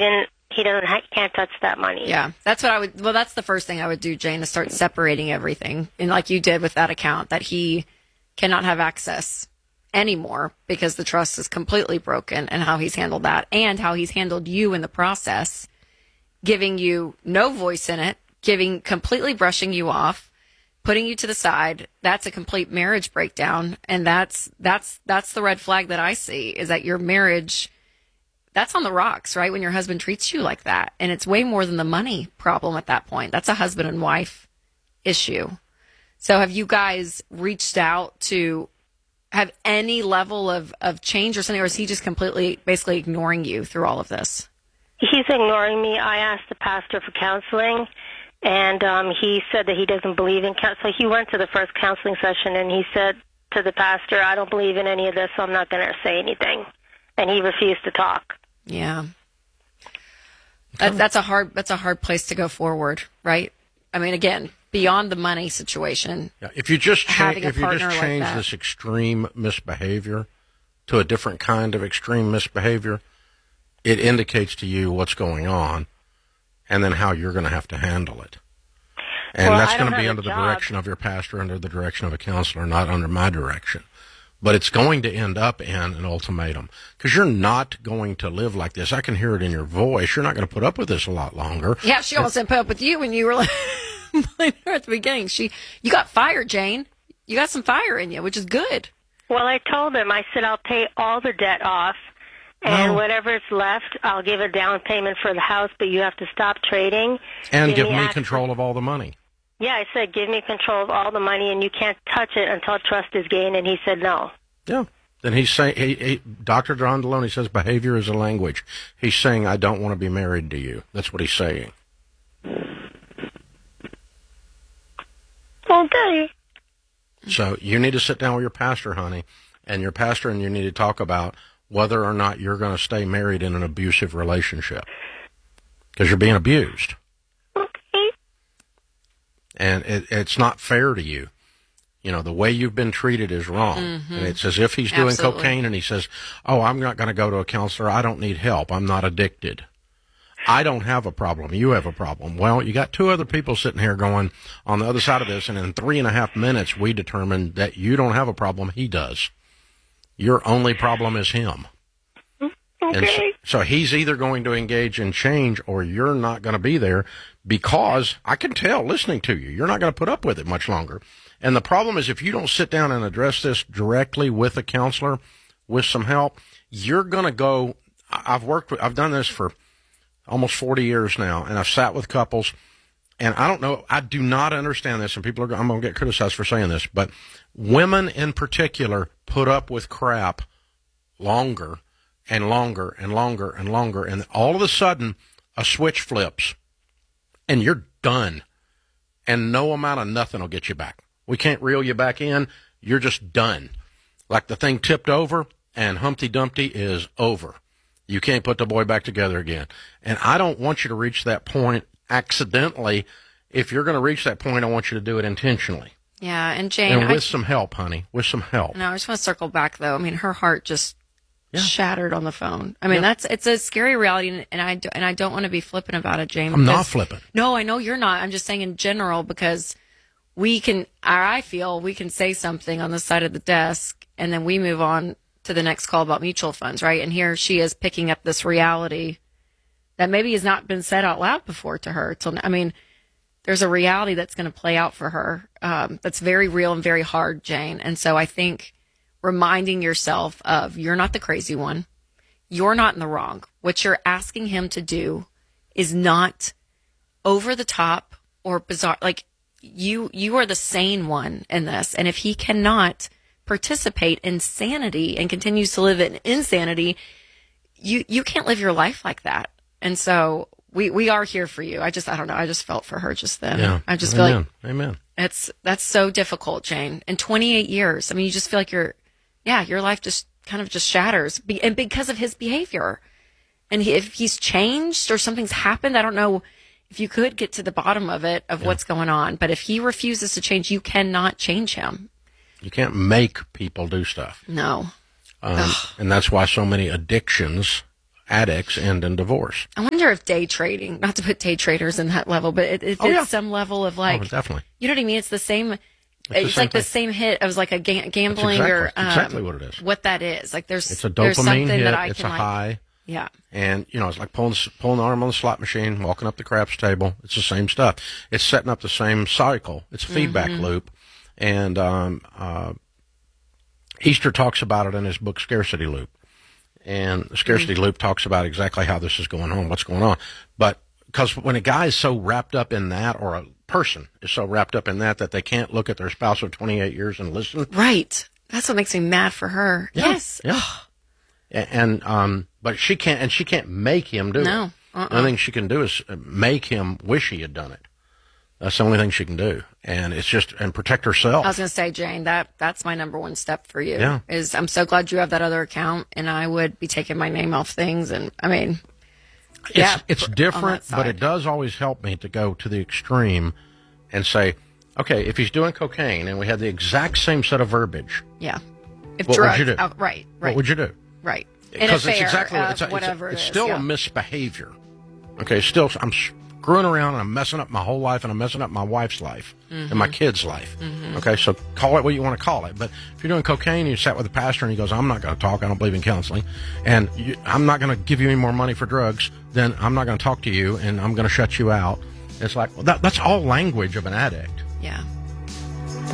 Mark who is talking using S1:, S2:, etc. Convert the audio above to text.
S1: can't touch that money.
S2: Yeah, that's what I would. Well, that's the first thing I would do, Jane, is start separating everything, and like you did with that account, that he cannot have access anymore because the trust is completely broken, and how he's handled that, and how he's handled you in the process, giving you no voice in it, completely brushing you off, putting you to the side. That's a complete marriage breakdown, and that's the red flag that I see, is that your marriage, that's on the rocks, right? When your husband treats you like that, and it's way more than the money problem at that point. That's a husband and wife issue. So have you guys reached out to have any level of change or something, or is he just completely, basically ignoring you through all of this?
S1: He's ignoring me. I asked the pastor for counseling, and he said that he doesn't believe in counseling. He went to the first counseling session, and he said to the pastor, I don't believe in any of this, so I'm not going to say anything. And he refused to talk.
S2: Yeah. That's a hard place to go forward, right? I mean, again, beyond the money situation.
S3: Yeah, if you just change
S2: like
S3: this extreme misbehavior to a different kind of extreme misbehavior, it indicates to you what's going on and then how you're going to have to handle it. And that's going to be under the direction of your pastor, under the direction of a counselor, not under my direction. But it's going to end up in an ultimatum, because you're not going to live like this. I can hear it in your voice. You're not going to put up with this a lot longer.
S2: Yeah, she almost didn't put up with you when you were like at the beginning. You got fire, Jane. You got some fire in you, which is good.
S1: Well, I told him, I said, I'll pay all the debt off, and whatever's left, I'll give a down payment for the house, but you have to stop trading.
S3: And give me control of all the money.
S1: Yeah, I said, give me control of all the money, and you can't touch it until trust is gained, and he said no.
S3: Yeah. Then he's saying, Dr. John Deloney says behavior is a language. He's saying, I don't want to be married to you. That's what he's saying.
S1: Okay.
S3: So you need to sit down with your pastor, honey, and you need to talk about whether or not you're going to stay married in an abusive relationship, because you're being abused. And it's not fair to you. You know, the way you've been treated is wrong. Mm-hmm. And it's as if he's doing cocaine and he says, oh, I'm not going to go to a counselor. I don't need help. I'm not addicted. I don't have a problem. You have a problem. Well, you got two other people sitting here going on the other side of this, and in 3.5 minutes, we determined that you don't have a problem. He does. Your only problem is him.
S1: Okay.
S3: And so he's either going to engage in change, or you're not going to be there, because I can tell listening to you, you're not going to put up with it much longer. And the problem is, if you don't sit down and address this directly with a counselor, with some help, you're going to go. I've done this for almost 40 years now, and I've sat with couples, and I don't know, I do not understand this, and I'm going to get criticized for saying this, but women in particular put up with crap longer and longer and longer and longer, and all of a sudden, a switch flips, and you're done, and no amount of nothing will get you back. We can't reel you back in. You're just done. Like the thing tipped over, and Humpty Dumpty is over. You can't put the boy back together again. And I don't want you to reach that point accidentally. If you're going to reach that point, I want you to do it intentionally.
S2: Yeah, and Jane...
S3: And with some help, honey. With some help.
S2: No, I just want to circle back, though. I mean, her heart just shattered on the phone. I mean, it's a scary reality, and I don't want to be flippant about it, Jane.
S3: I'm not flippant.
S2: No, I know you're not. I'm just saying in general, because I feel we can say something on the side of the desk, and then we move on to the next call about mutual funds, right? And here she is picking up this reality that maybe has not been said out loud before to her. There's a reality that's going to play out for her that's very real and very hard, Jane. And so I think reminding yourself of, you're not the crazy one. You're not in the wrong. What you're asking him to do is not over the top or bizarre. Like, you are the sane one in this. And if he cannot participate in sanity and continues to live in insanity, you can't live your life like that. And so we are here for you. I don't know. I just felt for her just then.
S3: Yeah.
S2: I just feel like
S3: Amen.
S2: That's so difficult, Jane. In 28 years, I mean, you just feel like your life just kind of just shatters, and because of his behavior. And if he's changed or something's happened, I don't know if you could get to the bottom of it, of what's going on. But if he refuses to change, you cannot change him.
S3: You can't make people do stuff.
S2: No.
S3: And that's why so many addictions addicts end in divorce.
S2: I wonder if day trading, not to put day traders in that level, but it's some level of like,
S3: definitely.
S2: You know what I mean? It's the same. It's
S3: same
S2: like the
S3: thing.
S2: same hit as like a gambling or
S3: exactly what it is.
S2: What that is. Like there's
S3: It's a
S2: there's
S3: dopamine
S2: something
S3: hit.
S2: that I
S3: It's
S2: can
S3: a high.
S2: Yeah.
S3: And, it's like pulling the arm on the slot machine, walking up the craps table. It's the same stuff. It's setting up the same cycle. It's a feedback loop. And Easter talks about it in his book, Scarcity Loop. And the Scarcity Loop talks about exactly how this is going on, what's going on. But because when a guy is so wrapped up in that, or a person is so wrapped up in that they can't look at their spouse of 28 years and listen.
S2: Right. That's what makes me mad for her.
S3: Yeah,
S2: Yes.
S3: Yeah. And but she can't make him do it.
S2: No.
S3: The only thing she can do is make him wish he had done it. That's the only thing she can do. And it's just, and protect herself.
S2: I was going to say, Jane, that's my number one step for you.
S3: Yeah.
S2: Is I'm so glad you have that other account, and I would be taking my name off things. And I mean,
S3: it's different, but it does always help me to go to the extreme and say, okay, if he's doing cocaine and we had the exact same set of verbiage.
S2: Yeah. If
S3: what
S2: drugs,
S3: would you do?
S2: Right.
S3: What would you do?
S2: Right.
S3: Because it's exactly it's still a misbehavior. Okay, still I'm screwing around and I'm messing up my whole life and I'm messing up my wife's life and my kid's life. Okay, so call it what you want to call it. But if you're doing cocaine, you sat with a pastor and he goes, "I'm not going to talk. I don't believe in counseling, and I'm not going to give you any more money for drugs. Then I'm not going to talk to you and I'm going to shut you out." It's like, well, that's all language of an addict.
S2: Yeah.